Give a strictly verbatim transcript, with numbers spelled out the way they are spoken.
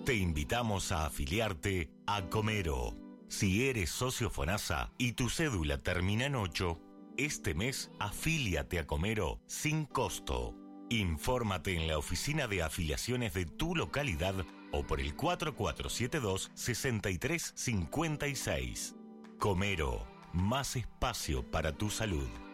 Te invitamos a afiliarte a Comero. Si eres socio FONASA y tu cédula termina en ocho, este mes afíliate a Comero sin costo. Infórmate en la oficina de afiliaciones de tu localidad o por el cuatro cuatro siete dos, seis tres cinco seis. Comero, más espacio para tu salud.